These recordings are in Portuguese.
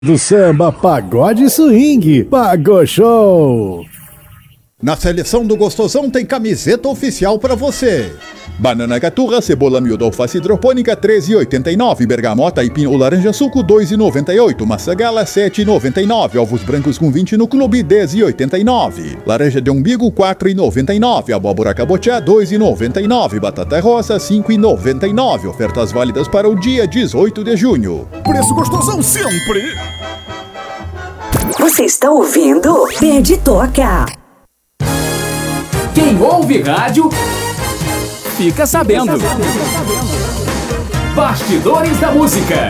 Do samba, pagode e swing, Pagou Show. Na seleção do Gostosão tem camiseta oficial pra você. Banana gaturra, cebola miúda, alface hidropônica, 13,89. Bergamota, aipim ou laranja suco, 2,98. Maçã gala, 7,99. Ovos brancos com 20 no clube, 10,89. Laranja de umbigo, 4,99. Abóbora cabotiá, 2,99. Batata rosa, 5,99. Ofertas válidas para o dia 18 de junho. Preço Gostosão sempre. Você está ouvindo Pede Toca. Quem ouve rádio, fica sabendo. Bastidores da Música.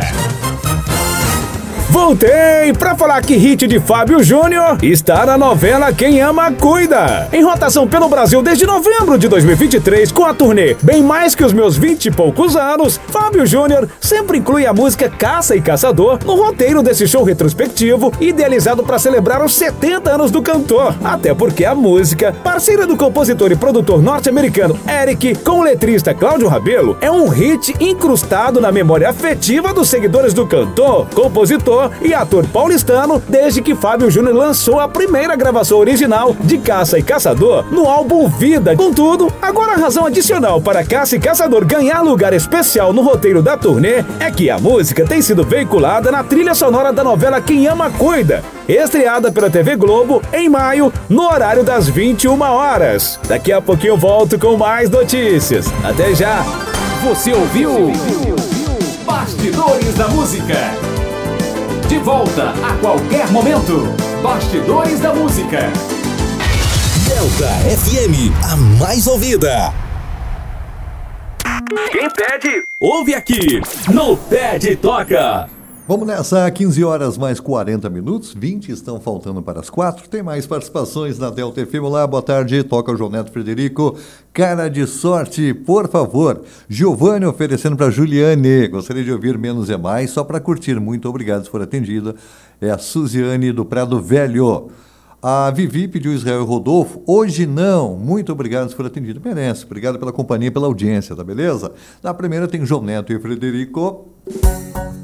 Voltei pra falar que hit de Fábio Júnior está na novela Quem Ama Cuida. Em rotação pelo Brasil desde novembro de 2023, com a turnê Bem Mais Que Os Meus 20 e Poucos Anos, Fábio Júnior sempre inclui a música Caça e Caçador no roteiro desse show retrospectivo, idealizado para celebrar os 70 anos do cantor. Até porque a música, parceira do compositor e produtor norte-americano Eric, com o letrista Cláudio Rabelo, é um hit incrustado na memória afetiva dos seguidores do cantor, compositor e ator paulistano, desde que Fábio Júnior lançou a primeira gravação original de Caça e Caçador no álbum Vida. Contudo, agora a razão adicional para Caça e Caçador ganhar lugar especial no roteiro da turnê é que a música tem sido veiculada na trilha sonora da novela Quem Ama Cuida, estreada pela TV Globo em maio, no horário das 21 horas. Daqui a pouquinho eu volto com mais notícias. Até já! Você ouviu? Bastidores da Música. De volta a qualquer momento. Bastidores da Música. Delta FM, a mais ouvida. Quem pede, ouve aqui no Pede Toca. Vamos nessa, 15 horas mais 40 minutos, 20 estão faltando para as 4. Tem mais participações na Delta FM. Olá, boa tarde, toca o João Neto Frederico. Cara de sorte, por favor. Giovanni oferecendo para Juliane. Gostaria de ouvir Menos é Mais, só para curtir. Muito obrigado se for atendida. É a Suziane do Prado Velho. A Vivi pediu Israel e Rodolfo. Hoje não. Muito obrigado se for atendido. Merece. Obrigado pela companhia e pela audiência, tá beleza? Na primeira tem João Neto e Frederico.